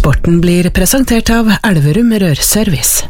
Sporten blir presentert av Elverum Rørservice.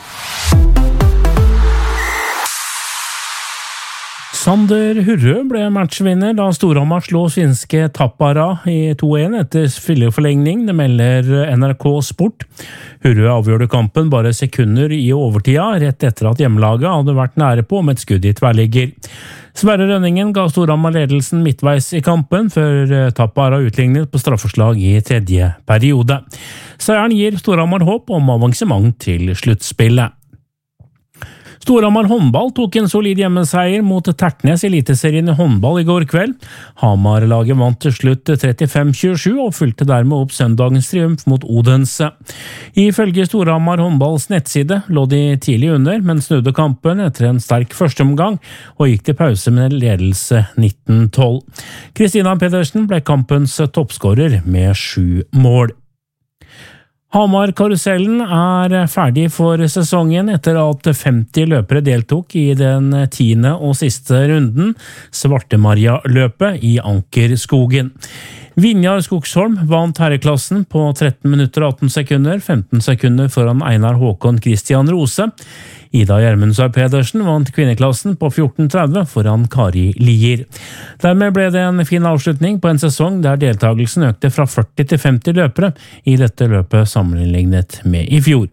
Sander Hurrø ble matchvinner da Storhamar slo svenske Tappara i 2-1 etter spilleforlengning, det melder NRK Sport. Hurrø avgjorde kampen bare sekunder i overtida, rett etter at hjemmelaget hadde vært nære på med et skudd i tverrligger. Sverre Rønningen ga Storhamar ledelsen midtveis i kampen, før Tappara utlignet på straffeslag i tredje periode. Seieren gir Storhamar håp om avansement til sluttspillet. Storhamar håndball tok en solid hjemmeseier mot Tertnes i eliteserien i håndball i går kveld. Hamar-laget vant til slutt 35-27 og fulgte dermed opp søndagens triumf mot Odense. Ifølge Storhamar håndballs nettside lå de tidlig under, men snudde kampen etter en sterk førsteomgang og gikk til pause med ledelse 19-12. Kristina Pedersen ble kampens toppskårer med 7 mål. Hamar-karusellen ferdig for sesongen etter at 50 løpere deltok i den 10. og siste runden, Svartemaria-løpet i Ankerskogen. Vinjar Skogsholm vant herreklassen på 13 minutter og 18 sekunder, 15 sekunder foran Einar Håkon Christian Rose. Ida Gjermundsøy Pedersen vant kvinneklassen på 14.30 foran Kari Lier. Dermed ble det en fin avslutning på en sesong der deltagelsen økte fra 40 til 50 løpere i dette løpet sammenlignet med i fjor.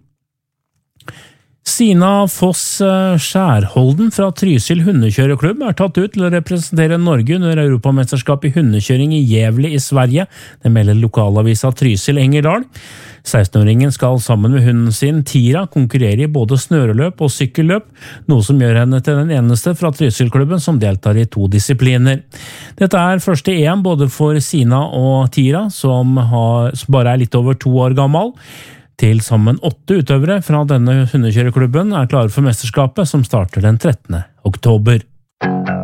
Sina Foss Skjærholden fra Trysil hundekjøreklubb tatt ut til å representere Norge under Europamesterskap i hundekjøring i Gävle i Sverige, det melder lokalavisa Trysil Engerdal. 16-åringen skal sammen med hunden sin Tira konkurrere i både snøreløp og sykkelløp, noe som gjør henne til den eneste fra Trysil-klubben som deltar i 2 disipliner. Dette første EM både for Sina og Tira, som bare litt over 2 år gammel. Til sammen 8 utøvere fra denne hundekjøreklubben klare for mesterskapet som starter den 13. oktober.